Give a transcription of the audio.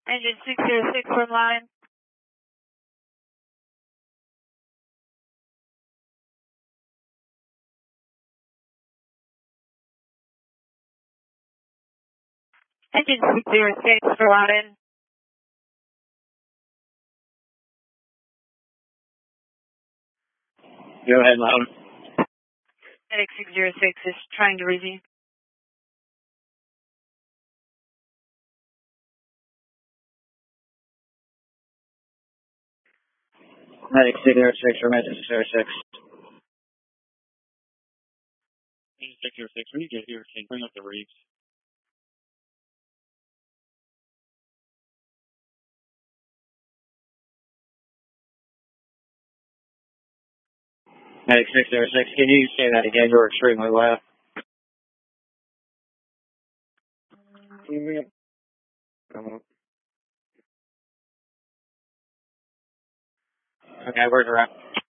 Engine 606 from line. Engine 606 for line. Go ahead, Loudon. Medic 606 is trying to reach you. Medic 606 for Medic 606. Engine 606, when you get here, can you bring up the reefs? Medic 606, can you say that again? You're extremely loud. Okay, where's the rep?